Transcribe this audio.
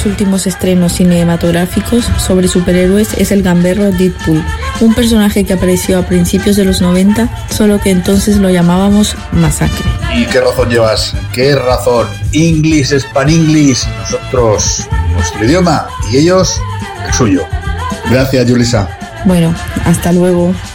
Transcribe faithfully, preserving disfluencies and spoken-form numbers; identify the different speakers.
Speaker 1: los últimos estrenos cinematográficos sobre superhéroes es el gamberro Deadpool, un personaje que apareció a principios de los noventa, solo que entonces lo llamábamos Masacre.
Speaker 2: ¿Y qué razón llevas? ¿Qué razón? English, Span English, nosotros nuestro idioma y ellos el suyo. Gracias, Julissa.
Speaker 1: Bueno, hasta luego.